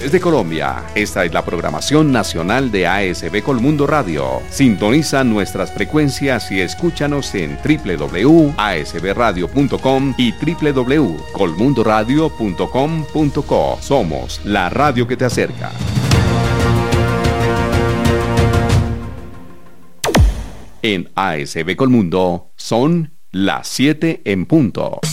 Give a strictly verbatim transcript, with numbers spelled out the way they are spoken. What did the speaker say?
Desde Colombia, esta es la programación nacional de A S B Colmundo Radio. Sintoniza nuestras frecuencias y escúchanos en doble u doble u doble u punto a s b radio punto com y doble u doble u doble u punto colmundo radio punto com punto co. Somos la radio que te acerca. En A S B Colmundo son las siete en punto.